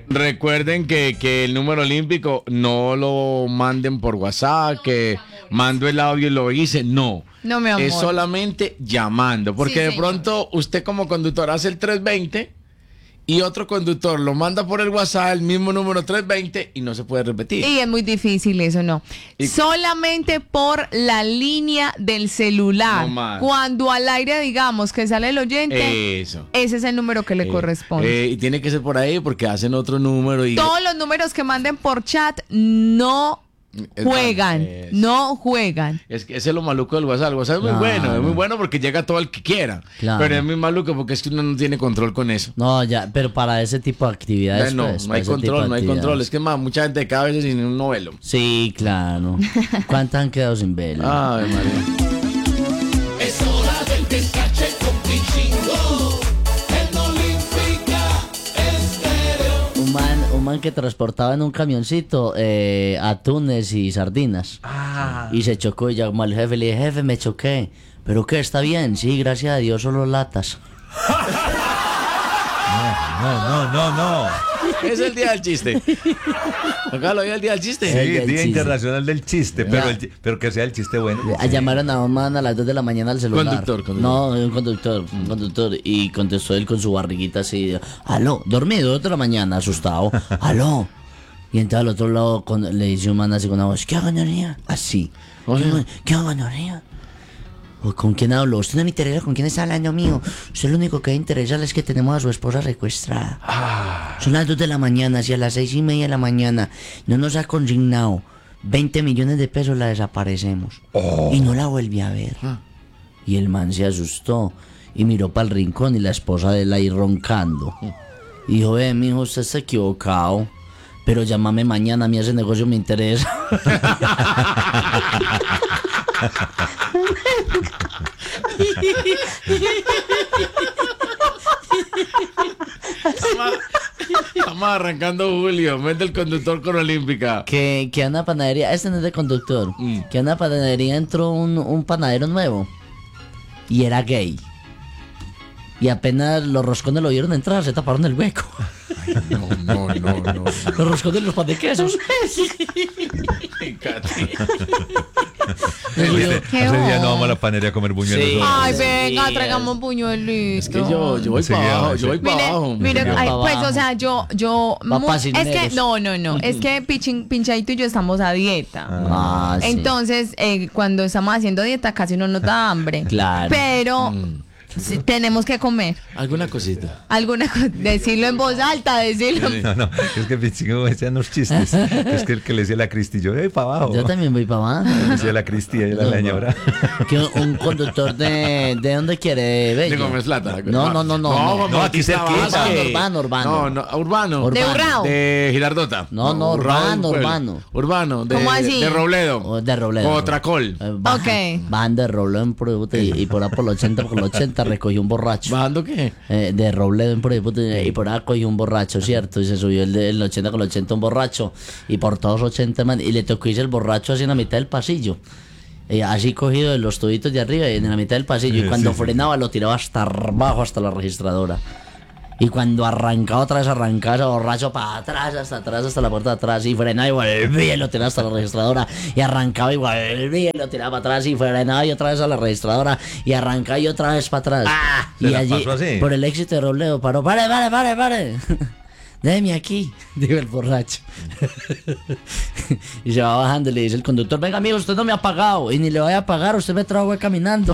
Recuerden que el número olímpico no lo manden por WhatsApp, que mando el audio y lo hice. No. No, mi amor. Es solamente llamando. Porque Sí, de señor. pronto usted como conductor hace el 320 y otro conductor lo manda por el WhatsApp, el mismo número 320 y no se puede repetir. Y es muy difícil eso, ¿no? Y- Solamente por la línea del celular. No más. Cuando al aire digamos que sale el oyente, Eso. ese es el número que le corresponde. Y tiene que ser por ahí porque hacen otro número y... Todos los números que manden por chat no Es juegan, malo, es. no juegan. Es que ese es lo maluco del WhatsApp. El WhatsApp es muy bueno, es muy bueno porque llega todo el que quiera. Claro. Pero es muy maluco porque es que uno no tiene control con eso. No, ya, pero para ese tipo de actividades. No, pues, no para hay ese tipo de control, no hay actividades. control. Es que más, mucha gente cada vez sin un novelo. Sí, claro. ¿Cuántas han quedado sin vela? Ay, María. Es hora del descache con Pichingo. En Olímpica Estéreo. Un man que transportaba en un camioncito atunes y sardinas. Y se chocó y llamó al jefe. Le dije, jefe, me choqué. ¿Pero qué? ¿Está bien? Sí, gracias a Dios, solo latas. No. Es el día del chiste. Acá lo día el día del chiste. Sí, El Día chiste. Internacional del Chiste, pero que sea el chiste bueno. Llamaron a un man a las 2 de la mañana al celular. Conductor. No, un conductor. Y contestó él con su barriguita así. Aló, dormido, 2 de la mañana, asustado. Aló. Y entonces al otro lado le dice un man así con una voz, ¿qué hagonería? Así. ¿Qué hagonería? ¿Con quién hablo? Usted no me interesa con quién está hablando, mío. Usted lo único que interesa es que tenemos a su esposa secuestrada. Son las 2 de la mañana, si a las 6:30 de la mañana no nos ha consignado 20 millones de pesos, la desaparecemos. Y no la vuelve a ver. Y el man se asustó y miró para el rincón y la esposa de él ahí roncando. Y dijo, mijo, usted está equivocado. Pero llámame mañana, a mí ese negocio me interesa. Estamos arrancando Julio. Mete el conductor con Olímpica. Que a una panadería, este no es de conductor, que a una panadería entró un panadero nuevo y era gay. Y apenas los roscones lo vieron entrar, se taparon el hueco. No. Los roscones de los pan de quesos. Ese Qué día no bon. vamos a la panería a comer buñuelos. Sí. ¿No? Ay, Sí, venga, eso. traigamos buñuelitos. Es que yo voy para Enseguida, abajo, yo voy para Mire, abajo. mire, Yo ay, pa' pues, abajo. o sea, yo Va pa' es que, Cisneros. no, es que Pinchadito y yo estamos a dieta. Ah, sí. Entonces, cuando estamos haciendo dieta casi no nos da hambre. Claro. Pero sí, tenemos que comer. Alguna cosita. Decirlo en voz alta, decirlo. No, es que Pichingo decía unos chistes. Es que el que le decía a la Cristi, yo, para abajo. Yo también voy para abajo. Le decía a la Cristi, ella era la señora. Que un conductor de dónde quiere, Bello. De Gómez Plata. No. No, aquí cerquita. Urbano. No, urbano. Urbano. De Urrao. De Girardota. No, Urrao, urbano. Urbano. ¿Cómo así? De Robledo. O de Robledo. O Tracol. Bajan de Robledo en Puribut y por ahí por el 80 recogió un borracho. ¿Bajando qué? De Robledo en Puribut y por ahí cogió un borracho, ¿cierto? Y se subió el 80 con el 80 un borracho y por todos 80 man, y le tocó irse el borracho así en la mitad del pasillo. Así cogido de los tubitos de arriba y en la mitad del pasillo y cuando frenaba lo tiraba hasta abajo, hasta la registradora. Y cuando arrancaba otra vez, arrancaba ese borracho para atrás, hasta la puerta de atrás, y frenaba y volvía y lo tiraba hasta la registradora, y arrancaba y volvía y lo tiraba para atrás, y frenaba y otra vez a la registradora, y arrancaba y otra vez para atrás. ¿se Y la allí, pasó así? por el éxito de Robledo, paró, pare. Déjeme aquí, dijo el borracho. Y se va bajando y le dice el conductor, venga amigo, usted no me ha pagado, y ni le vaya a pagar, usted me trajo caminando.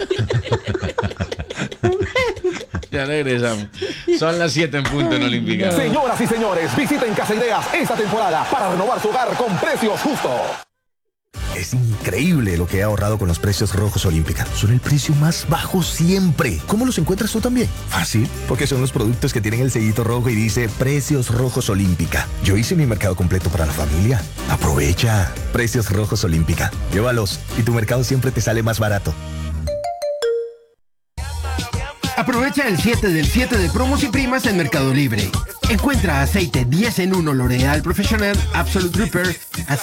Ya regresamos. Son las 7 en punto en Olímpica. Señoras y señores, visiten Casa Ideas esta temporada para renovar su hogar con precios justos. Es increíble lo que he ahorrado con los precios rojos Olímpica. Son el precio más bajo siempre. ¿Cómo los encuentras tú también? Fácil, porque son los productos que tienen el sellito rojo y dice Precios Rojos Olímpica. Yo hice mi mercado completo para la familia. Aprovecha. Precios Rojos Olímpica. Llévalos y tu mercado siempre te sale más barato. Aprovecha el 7 del 7 de promos y primas en Mercado Libre. Encuentra aceite 10 en 1 L'Oreal Professional Absolute Repair a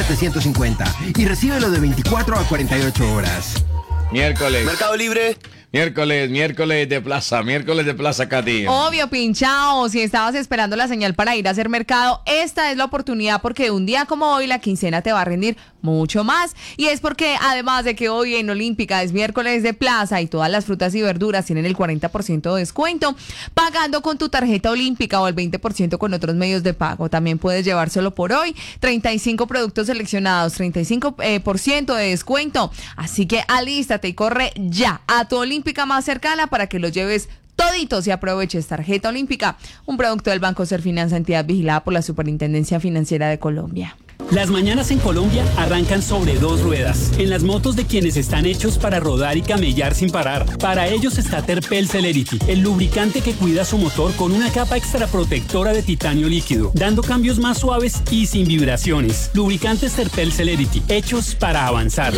117,750 y recíbelo de 24 a 48 horas. Miércoles. Mercado Libre. Miércoles de Plaza Catía. Obvio, pinchao, si estabas esperando la señal para ir a hacer mercado, esta es la oportunidad porque un día como hoy la quincena te va a rendir mucho más. Y es porque además de que hoy en Olímpica es miércoles de plaza y todas las frutas y verduras tienen el 40% de descuento, pagando con tu tarjeta olímpica o el 20% con otros medios de pago. También puedes llevar solo por hoy 35 productos seleccionados, 35% de descuento. Así que alístate y corre ya a tu Olímpica más cercana para que los lleves toditos y aproveches. Tarjeta Olímpica, un producto del Banco Serfinanza, entidad vigilada por la Superintendencia Financiera de Colombia. Las mañanas en Colombia arrancan sobre dos ruedas, en las motos de quienes están hechos para rodar y camellar sin parar. Para ellos está Terpel Celerity, el lubricante que cuida su motor con una capa extra protectora de titanio líquido, dando cambios más suaves y sin vibraciones. Lubricantes Terpel Celerity, hechos para avanzar.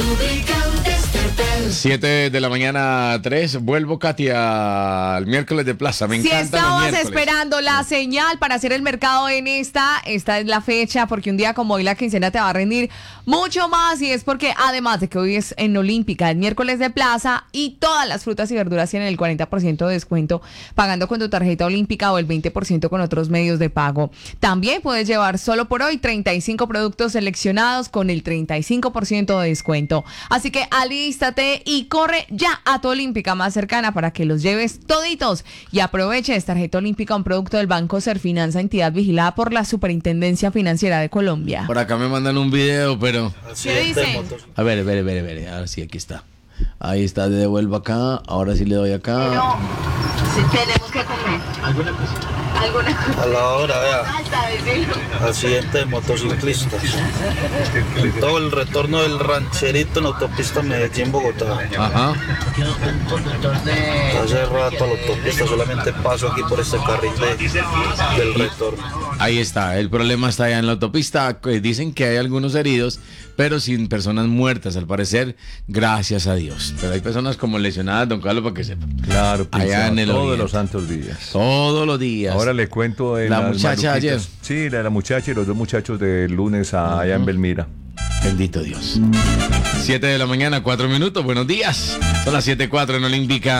7 de la mañana 3, vuelvo Katia al miércoles de plaza, me Si encanta. estabas esperando la señal para hacer el mercado en esta es la fecha, porque un día como hoy la quincena te va a rendir mucho más, y es porque además de que hoy es en Olímpica, el miércoles de plaza, y todas las frutas y verduras tienen el 40% de descuento pagando con tu tarjeta olímpica o el 20% con otros medios de pago. También puedes llevar solo por hoy 35 productos seleccionados con el 35% de descuento. Así que alístate y corre ya a tu Olímpica más cercana para que los lleves toditos y aproveches. Tarjeta olímpica, un producto del Banco Serfinanza, entidad vigilada por la Superintendencia Financiera de Colombia. Por acá me mandan un video, pero... ¿Qué dicen? A ver, ahora sí, aquí está. Ahí está, le devuelvo acá, ahora sí le doy acá. Pero si tenemos que comer. ¿Alguna cosa? A la hora, vea, accidente de motociclistas. En todo el retorno del rancherito en la autopista Medellín-Bogotá. Ajá. Hace rato a la autopista, solamente paso aquí por este carril del retorno. Ahí está, el problema está allá en la autopista. Dicen que hay algunos heridos, pero sin personas muertas, al parecer, gracias a Dios. Pero hay personas como lesionadas, don Carlos, para que sepa. Claro, allá en el todos oriente. los santos días. Todos los días. Ahora le cuento de la las muchacha maluquitas. ayer. Sí, la muchacha y los dos muchachos del lunes allá en Belmira. Bendito Dios. 7 de la mañana, 4 minutos. Buenos días. Son las 7:04 en Olímpica.